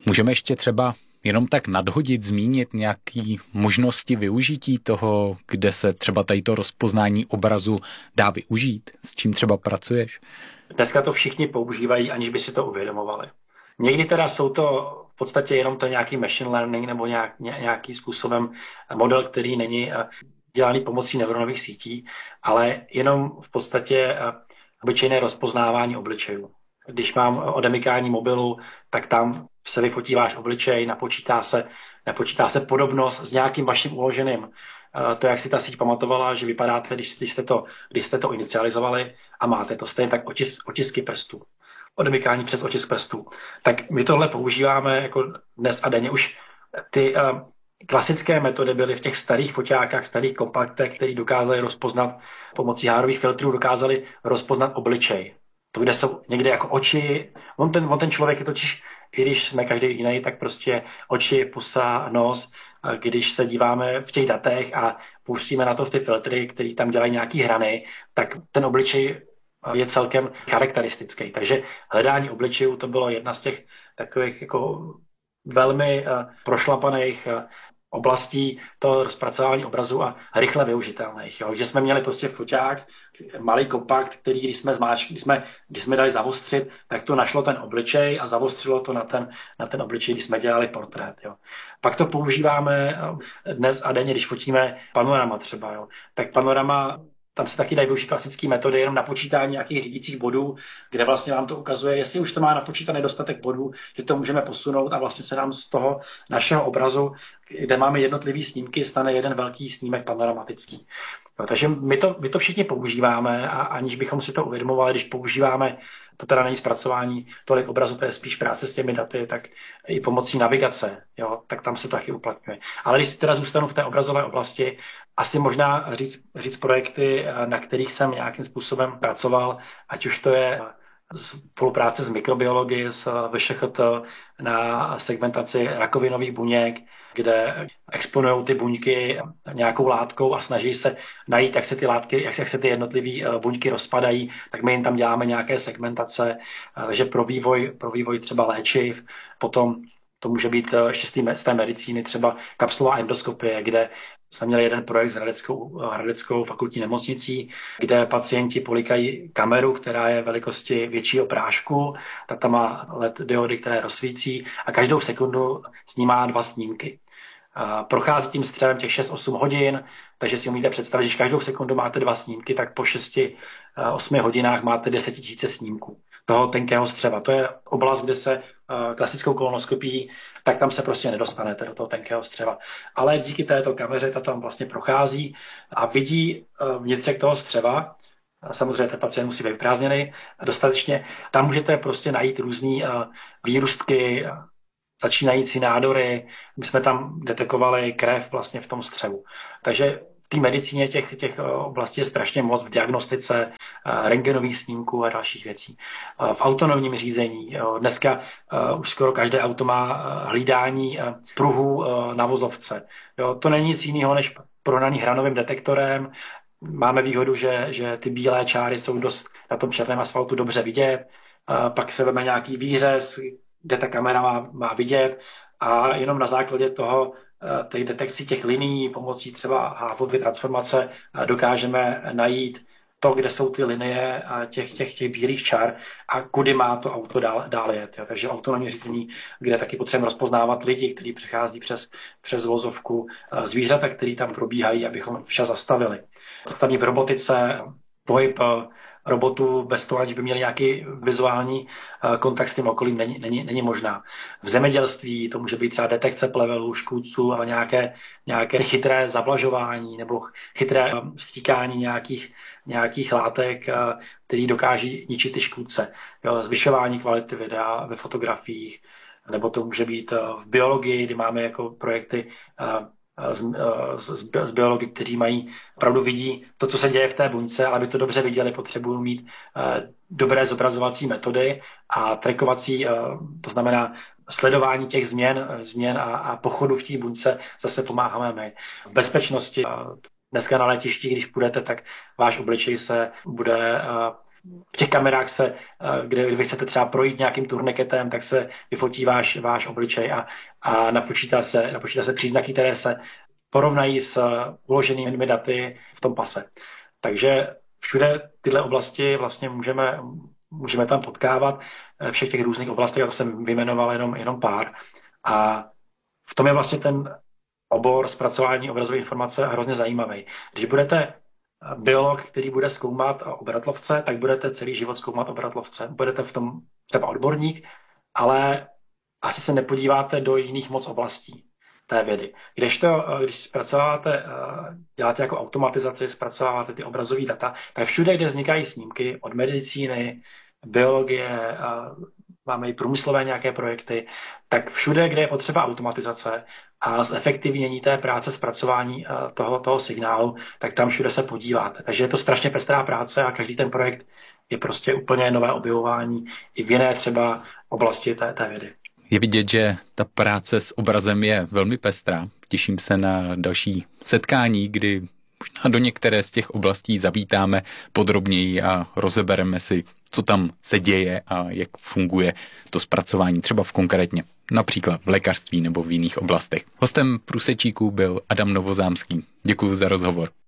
Můžeme ještě třeba jenom tak nadhodit, zmínit nějaké možnosti využití toho, kde se třeba tady to rozpoznání obrazu dá využít, s čím třeba pracuješ? Dneska to všichni používají, aniž by si to uvědomovali. Někdy teda jsou to v podstatě jenom to nějaký machine learning nebo nějaký způsobem model, který není dělaný pomocí neuronových sítí, ale jenom v podstatě obyčejné rozpoznávání obličejů. Když mám odemykání mobilu, tak tam se vyfotí váš obličej, napočítá se podobnost s nějakým vaším uloženým. To, jak si ta síť pamatovala, že vypadáte, když jste to inicializovali a máte to stejně, tak otisky prstů. Odemykání přes otisk prstů. Tak my tohle používáme jako dnes a denně. Už ty klasické metody byly v těch starých foťákách, starých kompaktech, které dokázali rozpoznat pomocí hárových filtrů, dokázali rozpoznat obličej. To, kde jsou někde jako oči. On ten člověk je totiž, i když jsme každý jiný, tak prostě oči, pusa, nos. Když se díváme v těch datech a pustíme na to v ty filtry, které tam dělají nějaký hrany, tak ten obličej je celkem charakteristický. Takže hledání obličejů to bylo jedna z těch takových jako velmi prošlapaných oblastí toho rozpracování obrazu a rychle využitelných. Jo. Že jsme měli prostě foťák, malý kompakt, který když jsme dali zavostřit, tak to našlo ten obličej a zavostřilo to na ten obličej, když jsme dělali portrét. Jo. Pak to používáme dnes a denně, když fotíme panorama třeba. Jo. Tak panorama, tam se taky dají využít klasické metody jenom na počítání nějakých řídících bodů, kde vlastně vám to ukazuje, jestli už to má napočítaný dostatek bodů, že to můžeme posunout a vlastně se nám z toho našeho obrazu, kde máme jednotlivý snímky, stane jeden velký snímek panoramatický. No, takže my to všichni používáme a aniž bychom si to uvědomovali, když používáme, to teda není zpracování tolik obrazu, to je spíš práce s těmi daty, tak i pomocí navigace, jo, tak tam se to taky uplatňuje. Ale když si teda zůstanu v té obrazové oblasti, asi možná říct projekty, na kterých jsem nějakým způsobem pracoval, ať už to je spolupráce s mikrobiology, s VŠHT na segmentaci rakovinových buněk, kde exponují ty buňky nějakou látkou a snaží se najít, jak se ty jednotlivé buňky rozpadají, tak my jim tam děláme nějaké segmentace, takže pro vývoj třeba léčiv, potom to může být ještě z té medicíny, třeba kapsulová endoskopie, kde jsme měli jeden projekt s Hradeckou fakultní nemocnicí, kde pacienti polikají kameru, která je velikosti většího prášku, tak tam má LED diody, které rozsvící a každou sekundu snímá 2 snímky. Prochází tím střevem těch 6-8 hodin, takže si umíte představit, že každou sekundu máte 2 snímky, tak po 6-8 hodinách máte 10 000 snímků toho tenkého střeva. To je oblast, kde se klasickou kolonoskopií, tak tam se prostě nedostanete do toho tenkého střeva. Ale díky této kameře ta tam vlastně prochází a vidí vnitřek toho střeva. Samozřejmě ten pacient musí být vyprázdněný dostatečně. Tam můžete prostě najít různý výrůstky, začínající nádory. My jsme tam detekovali krev vlastně v tom střevu. Takže v té medicíně těch oblastí je strašně moc, v diagnostice, rentgenových snímků a dalších věcí. V autonomním řízení. Dneska už skoro každé auto má hlídání pruhů na vozovce. To není nic jiného než prohnaný hranovým detektorem. Máme výhodu, že ty bílé čáry jsou dost na tom černém asfaltu dobře vidět. Pak se veme nějaký výřez, kde ta kamera má vidět a jenom na základě toho těch detekcí těch linií pomocí třeba Haarovy transformace dokážeme najít to, kde jsou ty linie těch bílých čar a kudy má to auto dál jet. Jo. Takže autonomní řízení, kde taky potřebujeme rozpoznávat lidi, kteří přichází přes vozovku, zvířata, který tam probíhají, abychom včas zastavili. Zastavení v robotice, pohyb robotů bez toho, aniž by měli nějaký vizuální kontakt s tím okolím, není možná. V zemědělství to může být třeba detekce plevelů, škůdců, ale nějaké chytré zavlažování nebo chytré stříkání nějakých látek, které dokáží ničit ty škůdce. Jo, zvyšování kvality videa ve fotografiích, nebo to může být v biologii, kdy máme jako projekty z biology, kteří opravdu vidí to, co se děje v té buňce, ale aby to dobře viděli, potřebují mít dobré zobrazovací metody a trackovací, to znamená sledování těch změn a pochodu v té buňce zase pomáháme my. V bezpečnosti dneska na letišti, když půjdete, tak váš obličej se bude v těch kamerách kde vy chcete třeba projít nějakým turniketem, tak se vyfotí váš obličej a napočítá se příznaky, které se porovnají s uloženými daty v tom pase. Takže všude tyhle oblasti vlastně můžeme tam potkávat, všech těch různých oblastech, já to jsem vyjmenoval jenom pár. A v tom je vlastně ten obor zpracování obrazové informace hrozně zajímavý. Když budete biolog, který bude zkoumat obratlovce, tak budete celý život zkoumat obratlovce. Budete v tom třeba odborník, ale asi se nepodíváte do jiných moc oblastí té vědy. Když zpracováváte, děláte jako automatizaci, zpracováváte ty obrazové data, tak všude, kde vznikají snímky od medicíny, biologie, máme i průmyslové nějaké projekty, tak všude, kde je potřeba automatizace a zefektivnění té práce, zpracování toho signálu, tak tam všude se podíváte. Takže je to strašně pestrá práce a každý ten projekt je prostě úplně nové objevování i v jiné třeba oblasti té vědy. Je vidět, že ta práce s obrazem je velmi pestrá. Těším se na další setkání, kdy možná do některé z těch oblastí zavítáme podrobněji a rozebereme si, co tam se děje a jak funguje to zpracování třeba konkrétně, například v lékařství nebo v jiných oblastech. Hostem Průsečíků byl Adam Novozámský. Děkuji za rozhovor.